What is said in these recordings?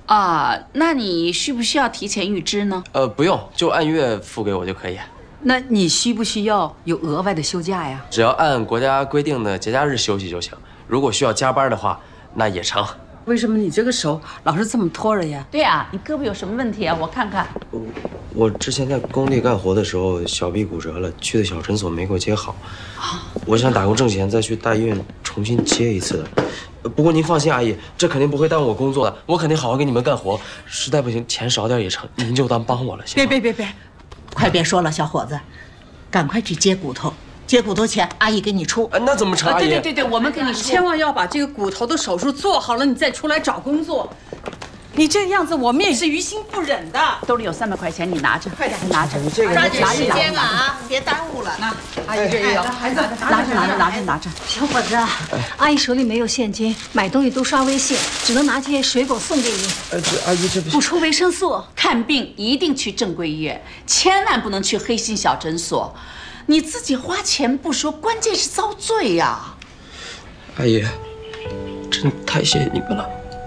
啊，那你需不需要提前预支呢？ 不用，就按月付给我就可以。 那你需不需要有额外的休假呀？ 只要按国家规定的节假日休息就行。如果需要加班的话，那也成。 为什么你这个手老是这么拖着呀？ 对呀，你胳膊有什么问题啊？我看看。 我之前在工地干活的时候，小臂骨折了，去的小诊所没给我接好。我想打工挣钱，再去大医院重新接一次的。不过您放心，阿姨，这肯定不会耽误我工作的，我肯定好好给你们干活。实在不行，钱少点也成，您就当帮我了，行吗？ 别，快别说了，小伙子，赶快去接骨头，接骨头钱阿姨给你出。 那怎么成？阿姨， 对，我们给你出。 千万要把这个骨头的手术做好了，你再出来找工作。你这样子，我们也是于心不忍的。 兜里有300块钱，你拿着， 快点拿着。 你这个抓紧时间啊，别耽误了。 阿姨这也有，孩子拿着。 小伙子，阿姨手里没有现金，买东西都刷微信，只能拿这些水果送给你。 阿姨这不补充维生素。 看病一定去正规医院，千万不能去黑心小诊所。你自己花钱不说，关键是遭罪呀。 阿姨，真太谢谢你们了。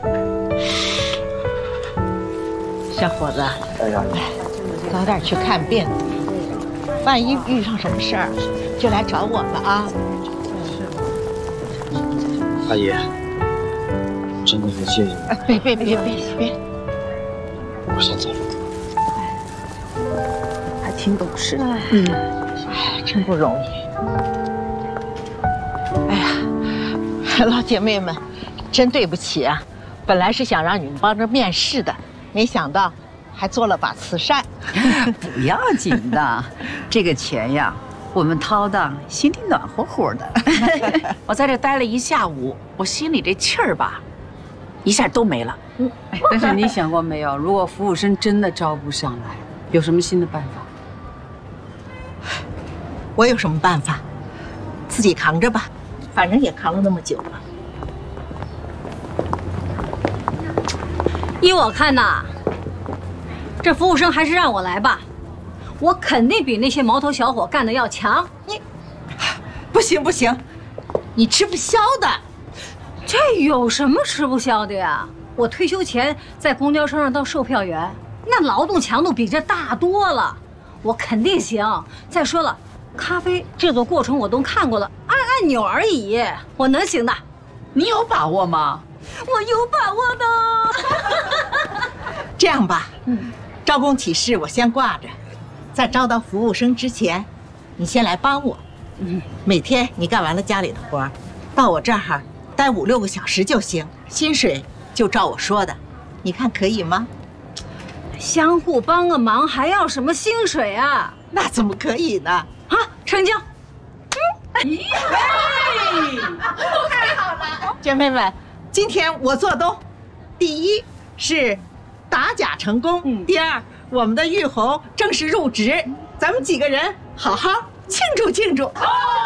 小伙子，早点去看病，万一遇上什么事儿，就来找我了啊。 阿姨，真的很谢谢你。 别， 我先走了。 还挺懂事的。哎，真不容易。哎呀，老姐妹们，真对不起啊！本来是想让你们帮着面试的，没想到还做了把慈善。 不要紧的，这个钱呀，我们掏的心里暖和乎的。 我在这待了1下午，我心里这气儿吧，一下都没了。 但是你想过没有，如果服务生真的招不上来，有什么新的办法？ 我有什么办法？自己扛着吧，反正也扛了那么久了。 依我看呐，这服务生还是让我来吧，我肯定比那些毛头小伙干的要强。 不行，你吃不消的。 这有什么吃不消的呀？我退休前在公交车上当售票员，那劳动强度比这大多了，我肯定行。再说了，咖啡制作过程我都看过了，按钮而已，我能行的。 你有把握吗？ 我有把握的。 这样吧，招工启事我先挂着，在招到服务生之前，你先来帮我。每天你干完了家里的活，到我这儿待5、6个小时就行，薪水就照我说的，你看可以吗？ 相互帮个忙还要什么薪水啊？ 那怎么可以呢？ 啊，成交。 太好了，姐妹们，今天我做东，第一是打假成功，第二我们的玉红正式入职，咱们几个人好好庆祝庆祝。